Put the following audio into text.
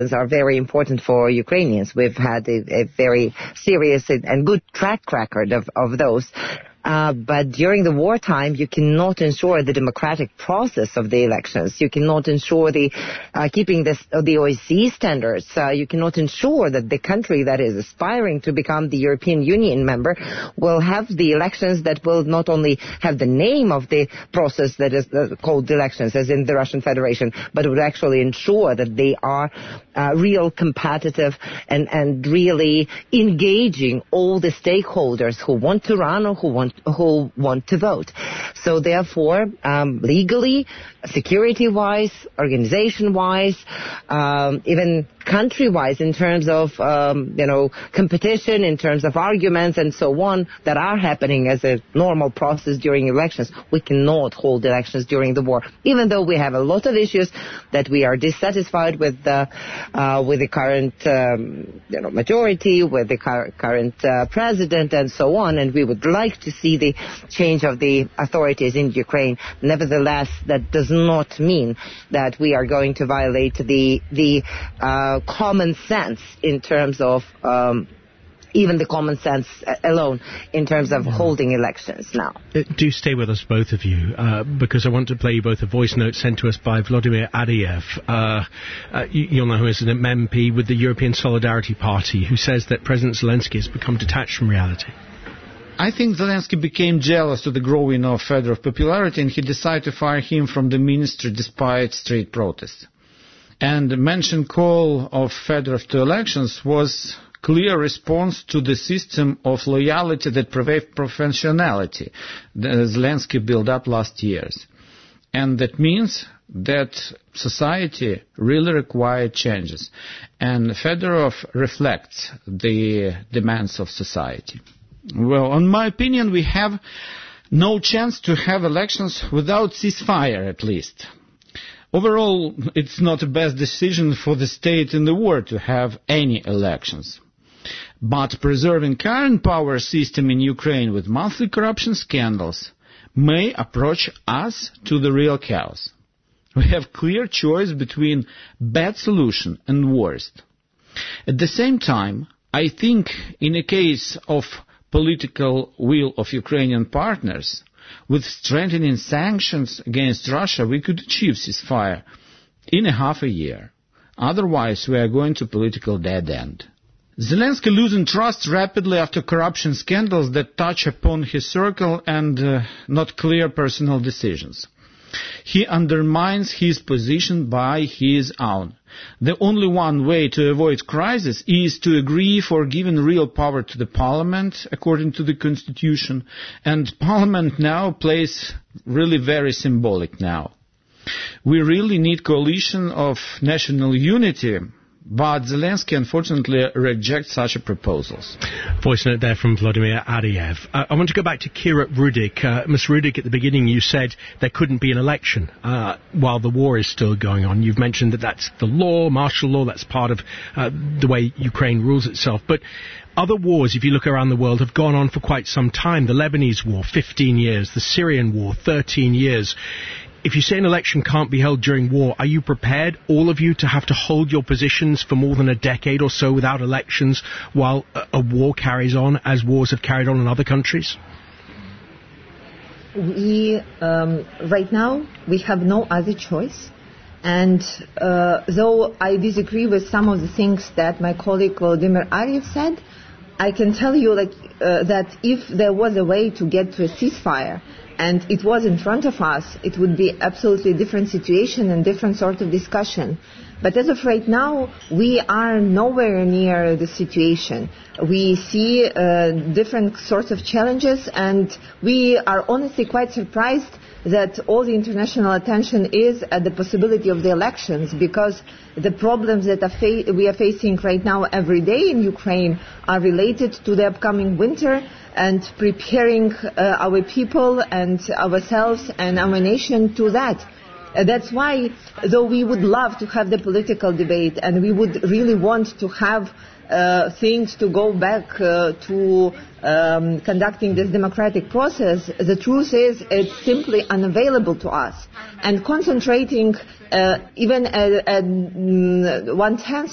are very important for Ukrainians. We've had a very serious and good track record of those. But during the wartime, you cannot ensure the democratic process of the elections. You cannot ensure the keeping the OSCE standards. You cannot ensure that the country that is aspiring to become the European Union member will have the elections that will not only have the name of the process that is called elections, as in the Russian Federation, but would actually ensure that they are real competitive and really engaging all the stakeholders who want to run or who want to vote. So therefore, legally, security-wise, organization-wise, even country-wise, in terms of, competition, in terms of arguments and so on, that are happening as a normal process during elections, we cannot hold elections during the war. Even though we have a lot of issues that we are dissatisfied with the current, majority, with the current president and so on, and we would like to see the change of the authorities in Ukraine. Nevertheless, that does not mean that we are going to violate the common sense in terms of even the common sense alone in terms of holding elections now. Do stay with us, both of you, because I want to play you both a voice note sent to us by Vladimir Adiev. You'll know who is an MP with the European Solidarity Party, who says that President Zelensky has become detached from reality. I think Zelensky became jealous of the growing of Fedorov popularity, and he decided to fire him from the ministry despite street protests. And the mentioned call of Fedorov to elections was clear response to the system of loyalty that pervades professionality that Zelensky built up last years. And that means that society really required changes. And Fedorov reflects the demands of society. Well, in my opinion, we have no chance to have elections without ceasefire, at least. Overall, it's not the best decision for the state in the war to have any elections. But preserving current power system in Ukraine with monthly corruption scandals may approach us to the real chaos. We have clear choice between bad solution and worst. At the same time, I think in a case of political will of Ukrainian partners, with strengthening sanctions against Russia, we could achieve ceasefire in a half a year. Otherwise, we are going to political dead end. Zelensky losing trust rapidly after corruption scandals that touch upon his circle and not clear personal decisions. He undermines his position by his own. The only one way to avoid crisis is to agree for giving real power to the parliament, according to the constitution, and parliament now plays really very symbolic now. We really need coalition of national unity, but Zelensky, unfortunately, rejects such proposals. Voice note there from Vladimir Adiev. I want to go back to Kira Rudik. Ms. Rudik, at the beginning you said there couldn't be an election while the war is still going on. You've mentioned that that's the law, martial law, that's part of the way Ukraine rules itself. But other wars, if you look around the world, have gone on for quite some time. The Lebanese war, 15 years. The Syrian war, 13 years. If you say an election can't be held during war, are you prepared, all of you, to have to hold your positions for more than a decade or so without elections while a war carries on, as wars have carried on in other countries? Right now, we have no other choice. And though I disagree with some of the things that my colleague Vladimir Ariev said, I can tell you that if there was a way to get to a ceasefire, and it was in front of us, it would be absolutely different situation and different sort of discussion. But as of right now, we are nowhere near the situation. We see different sorts of challenges, and we are honestly quite surprised that all the international attention is at the possibility of the elections, because the problems that we are facing right now every day in Ukraine are related to the upcoming winter and preparing our people and ourselves and our nation to that. That's why, though we would love to have the political debate and we would really want to have things to go back to conducting this democratic process, the truth is it's simply unavailable to us. And concentrating even at 1/10